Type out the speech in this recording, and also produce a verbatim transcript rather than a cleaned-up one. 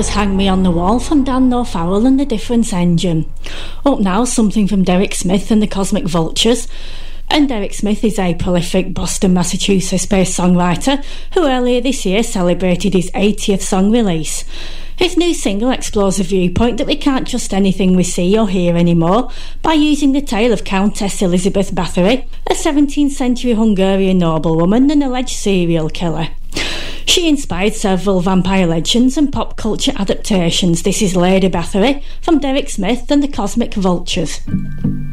was Hang Me on the Wall from Dan Northowell and the Difference Engine. Up now, something from Derek Smith and the Cosmic Vultures. And Derek Smith is a prolific Boston, Massachusetts-based songwriter who earlier this year celebrated his eightieth song release. His new single explores a viewpoint that we can't trust anything we see or hear anymore by using the tale of Countess Elizabeth Bathory, a seventeenth century Hungarian noblewoman and alleged serial killer. She inspired several vampire legends and pop culture adaptations. This is Lady Bathory from Derek Smith and the Cosmic Vultures.